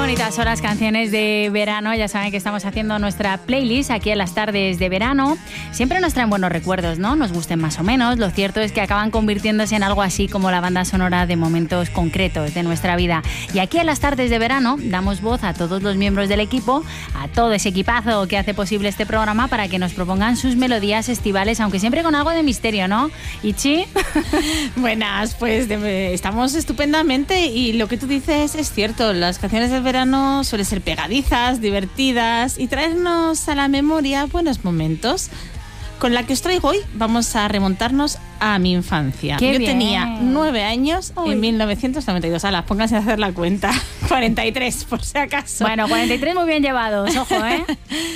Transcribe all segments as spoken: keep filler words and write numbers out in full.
bonitas son las canciones de verano. Ya saben que estamos haciendo nuestra playlist aquí en las tardes de verano. Siempre nos traen buenos recuerdos, ¿no? Nos gusten más o menos. Lo cierto es que acaban convirtiéndose en algo así como la banda sonora de momentos concretos de nuestra vida. Y aquí en las tardes de verano damos voz a todos los miembros del equipo, a todo ese equipazo que hace posible este programa, para que nos propongan sus melodías estivales, aunque siempre con algo de misterio, ¿no? Ichi. Buenas, pues de, estamos estupendamente, y lo que tú dices es cierto. Las canciones del verano suelen ser pegadizas, divertidas y traernos a la memoria buenos momentos. Con la que os traigo hoy vamos a remontarnos a mi infancia. ¡Qué Yo bien! tenía nueve años Uy. en mil novecientos noventa y dos. Alas, pónganse a hacer la cuenta. cuarenta y tres, por si acaso. Bueno, cuarenta y tres muy bien llevados, ojo, ¿eh?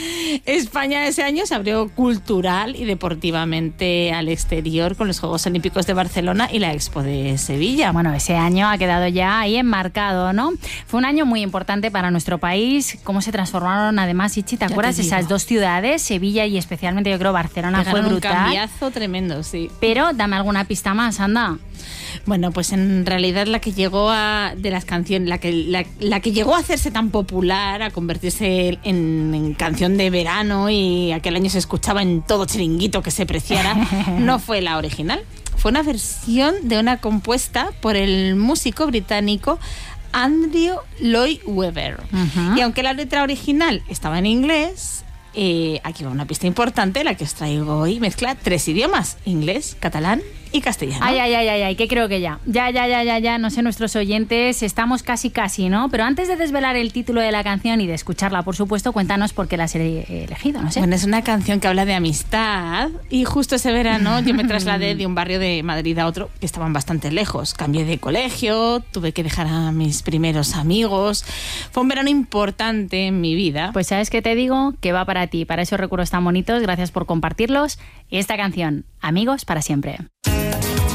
España ese año se abrió cultural y deportivamente al exterior con los Juegos Olímpicos de Barcelona y la Expo de Sevilla. Bueno, ese año ha quedado ya ahí enmarcado, ¿no? Fue un año muy importante para nuestro país. Cómo se transformaron, además, Ichi, ¿te acuerdas? Esas dos ciudades, Sevilla y especialmente, yo creo, Barcelona, fue Pegaron brutal. un cambiazo tremendo, sí. Pero dame alguna pista más, anda. Bueno, pues en realidad la que llegó a de las canciones, la que la, la que llegó a hacerse tan popular, a convertirse en, en canción de verano, y aquel año se escuchaba en todo chiringuito que se preciara, no fue la original. Fue una versión de una compuesta por el músico británico Andrew Lloyd Webber. Uh-huh. Y aunque la letra original estaba en inglés, eh, aquí va una pista importante, la que os traigo hoy mezcla tres idiomas: inglés, catalán y castellano. Ay, ay, ay, ay, ay, que creo que ya. Ya, ya, ya, ya, ya, no sé, nuestros oyentes, estamos casi, casi, ¿no? Pero antes de desvelar el título de la canción y de escucharla, por supuesto, cuéntanos por qué la has elegido, no sé. Bueno, es una canción que habla de amistad, y justo ese verano yo me trasladé de un barrio de Madrid a otro que estaban bastante lejos. Cambié de colegio, tuve que dejar a mis primeros amigos. Fue un verano importante en mi vida. Pues ¿sabes qué te digo? Que va para ti, para esos recuerdos tan bonitos. Gracias por compartirlos. Y esta canción, Amigos para siempre.